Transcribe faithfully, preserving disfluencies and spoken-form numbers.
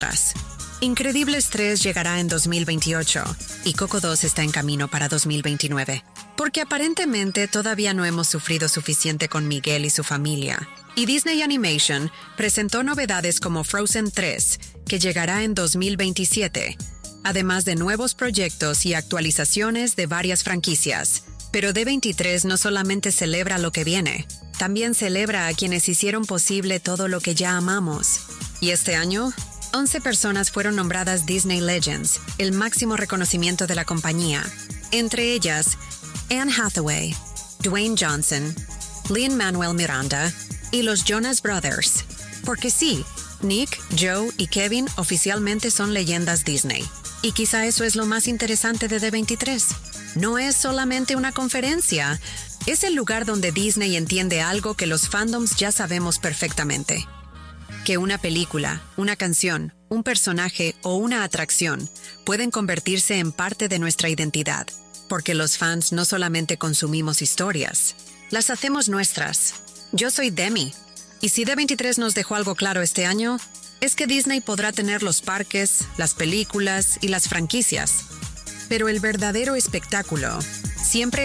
Increíbles tres llegará en dos mil veintiocho y Coco dos está en camino para dos mil veintinueve, porque aparentemente todavía no hemos sufrido suficiente con Miguel y su familia. Y Disney Animation presentó novedades como Frozen tres, que llegará en dos mil veintisiete, además de nuevos proyectos y actualizaciones de varias franquicias. Pero D veintitrés no solamente celebra lo que viene, también celebra a quienes hicieron posible todo lo que ya amamos. Y este año, once personas fueron nombradas Disney Legends, el máximo reconocimiento de la compañía. Entre ellas, Anne Hathaway, Dwayne Johnson, Lin-Manuel Miranda y los Jonas Brothers. Porque sí, Nick, Joe y Kevin oficialmente son leyendas Disney. Y quizá eso es lo más interesante de D veintitrés. No es solamente una conferencia, es el lugar donde Disney entiende algo que los fandoms ya sabemos perfectamente. Que una película, una canción, un personaje o una atracción pueden convertirse en parte de nuestra identidad, porque los fans no solamente consumimos historias, las hacemos nuestras. Yo soy Demi, y si D veintitrés nos dejó algo claro este año, es que Disney podrá tener los parques, las películas y las franquicias, pero el verdadero espectáculo siempre